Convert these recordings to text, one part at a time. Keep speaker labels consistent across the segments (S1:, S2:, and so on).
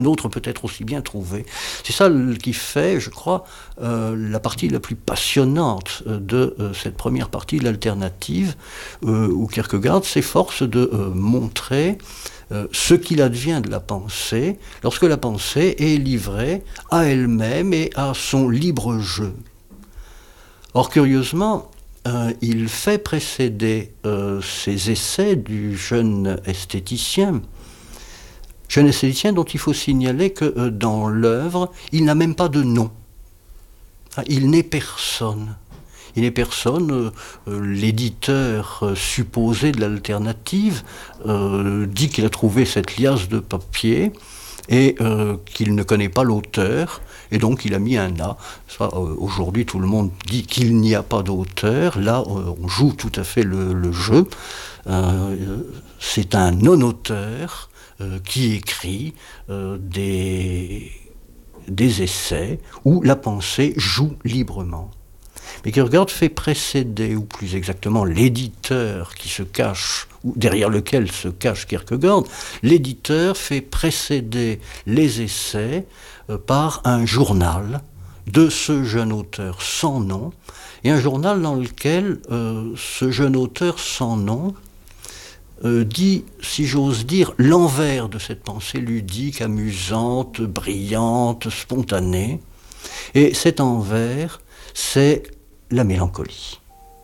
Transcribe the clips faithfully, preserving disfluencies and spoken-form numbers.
S1: D'autres peut être aussi bien trouvés. C'est ça qui fait, je crois, euh, la partie la plus passionnante de euh, cette première partie de l'alternative, euh, où Kierkegaard s'efforce de euh, montrer euh, ce qu'il advient de la pensée lorsque la pensée est livrée à elle-même et à son libre jeu. Or, curieusement, euh, il fait précéder euh, ces essais du jeune esthéticien, jeune esthéticien dont il faut signaler que euh, dans l'œuvre, il n'a même pas de nom. Il n'est personne. Il n'est personne. Euh, euh, l'éditeur euh, supposé de l'alternative euh, dit qu'il a trouvé cette liasse de papier et euh, qu'il ne connaît pas l'auteur, et donc il a mis un A. Ça, euh, aujourd'hui, tout le monde dit qu'il n'y a pas d'auteur. Là, euh, on joue tout à fait le, le jeu. Euh, c'est un non-auteur euh, qui écrit euh, des, des essais où la pensée joue librement. Mais Kierkegaard fait précéder, ou plus exactement l'éditeur qui se cache, ou derrière lequel se cache Kierkegaard, l'éditeur fait précéder les essais euh, par un journal de ce jeune auteur sans nom, et un journal dans lequel euh, ce jeune auteur sans nom euh, dit, si j'ose dire, l'envers de cette pensée ludique, amusante, brillante, spontanée. Et cet envers, c'est la mélancolie.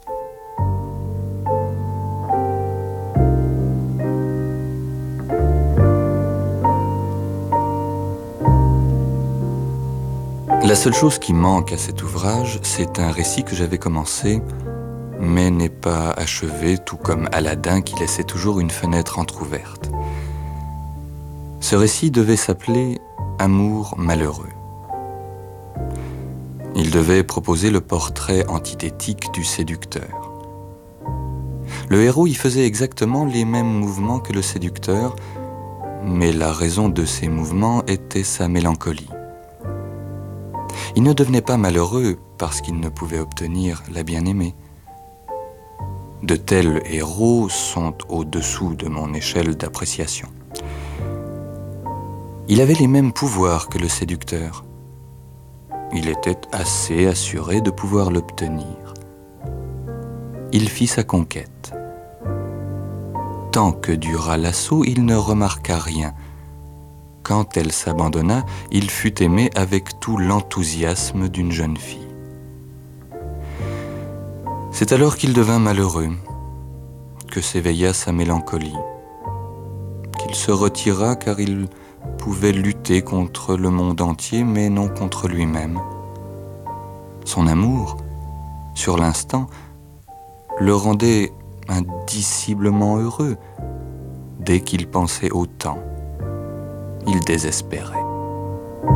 S2: La seule chose qui manque à cet ouvrage, c'est un récit que j'avais commencé, mais n'est pas achevé, tout comme Aladin qui laissait toujours une fenêtre entr'ouverte. Ce récit devait s'appeler « Amour malheureux ». Il devait proposer le portrait antithétique du séducteur. Le héros y faisait exactement les mêmes mouvements que le séducteur, mais la raison de ces mouvements était sa mélancolie. Il ne devenait pas malheureux parce qu'il ne pouvait obtenir la bien-aimée. De tels héros sont au-dessous de mon échelle d'appréciation. Il avait les mêmes pouvoirs que le séducteur. Il était assez assuré de pouvoir l'obtenir. Il fit sa conquête. Tant que dura l'assaut, il ne remarqua rien. Quand elle s'abandonna, il fut aimé avec tout l'enthousiasme d'une jeune fille. C'est alors qu'il devint malheureux, que s'éveilla sa mélancolie, qu'il se retira car il pouvait lutter contre le monde entier, mais non contre lui-même. Son amour, sur l'instant, le rendait indiciblement heureux. Dès qu'il pensait au temps, il désespérait.